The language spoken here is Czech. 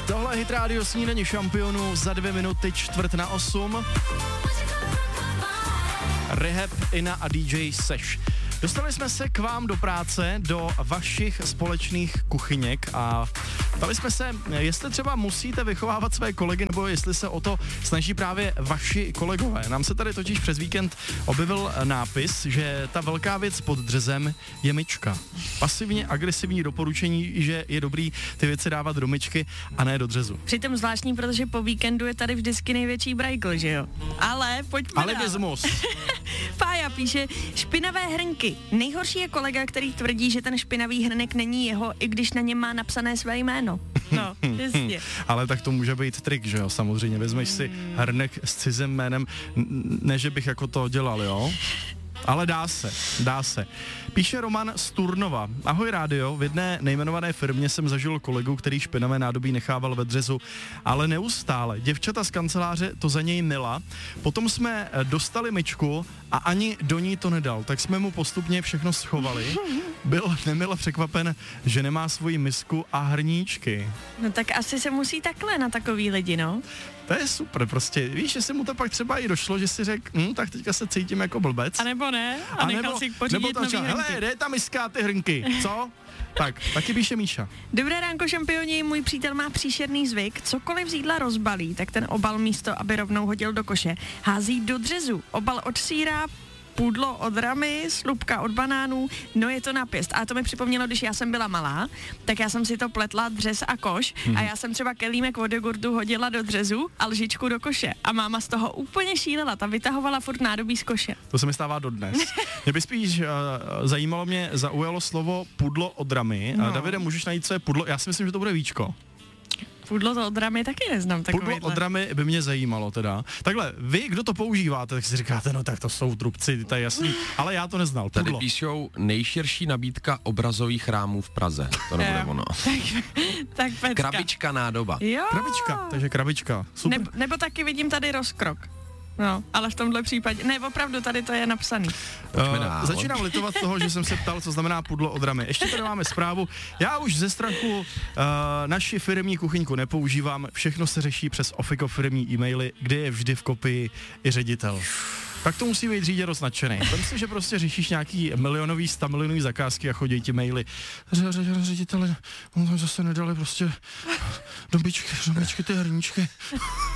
Tohle je Hit Radio Snídaně šampionů za 2 minuty 7:45. Rehab, Ina a DJ Seš. Dostali jsme se k vám do práce, do vašich společných kuchyněk a ptali jsme se, jestli třeba musíte vychovávat své kolegy, nebo jestli se o to snaží právě vaši kolegové. Nám se tady totiž přes víkend objevil nápis, že ta velká věc pod dřezem je myčka. Pasivně agresivní doporučení, že je dobrý ty věci dávat do myčky a ne do dřezu. Přitom zvláštní, protože po víkendu je tady vždycky největší brajkl, že jo? Ale pojďme dál. Alibismus. Pája píše, špinavé hrnky. Nejhorší je kolega, který tvrdí, že ten špinavý hrnek není jeho, i když na něm má napsané své jméno. No, jasně. Ale tak to může být trik, že jo, samozřejmě. Vezmeš si hrnek s cizím jménem, ne, že bych jako to dělal, jo? Ale dá se. Píše Roman z Turnova. Ahoj rádio, v jedné nejmenované firmě jsem zažil kolegu, který špinavé nádobí nechával ve dřezu, ale neustále. Děvčata z kanceláře to za něj myla. Potom jsme dostali myčku a ani do ní to nedal, tak jsme mu postupně všechno schovali. Byl nemile překvapen, že nemá svoji misku a hrníčky. No tak asi se musí takhle na takový lidi, no. To je super, prostě. Víš, jestli mu to pak třeba i došlo, že si řekl, tak teďka se cítím jako blbec. A nebo ne? A nechal si pořídit nový hrnky. Hele, kde je ta miska a ty hrnky, co? Tak, taky píše Míša. Dobré ránko, šampioni, můj přítel má příšerný zvyk, cokoliv z jídla rozbalí, tak ten obal místo, aby rovnou hodil do koše, hází do dřezu. Obal od sýra, pudlo od ramy, slupka od banánů, no je to na pěst. A to mi připomnělo, když já jsem byla malá, tak já jsem si to pletla dřez a koš a já jsem třeba kelímek od jogurtu hodila do dřezu a lžičku do koše. A máma z toho úplně šílela, ta vytahovala furt nádobí z koše. To se mi stává dodnes. Mě by spíš zaujalo slovo pudlo od ramy. No. Davide, můžeš najít, co je pudlo? Já si myslím, že to bude víčko. Pudlo to od ramy taky neznám takovýhle. Pudlo od ramy by mě zajímalo teda. Takhle, vy, kdo to používáte, tak si říkáte, no tak to jsou trubci, to je jasný, ale já to neznal. Pudlo. Tady píšou nejširší nabídka obrazových rámů v Praze. To nebude ono. tak Pecka. Krabička nádoba. Jo. Krabička, takže krabička. Super. Nebo taky vidím tady rozkrok. No, ale v tomhle případě, ne, opravdu tady to je napsaný. Začínám litovat toho, že jsem se ptal, co znamená pudlo od ramy. Ještě tady máme zprávu. Já už ze strachu naši firemní kuchyňku nepoužívám, všechno se řeší přes Ofiko firemní e-maily, kde je vždy v kopii i ředitel. Tak to musí být řiditel nadšený. Myslím, že prostě řešíš nějaký milionový, 100 milionový zakázky a chodí ti maily. Ředitele, on tam zase nedali prostě do myčky ty hrníčky.